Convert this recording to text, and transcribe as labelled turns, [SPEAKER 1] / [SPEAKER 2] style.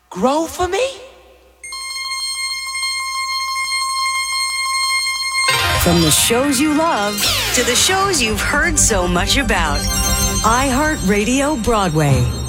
[SPEAKER 1] grow for me?
[SPEAKER 2] From the shows you love to the shows you've heard so much about. iHeartRadio Broadway.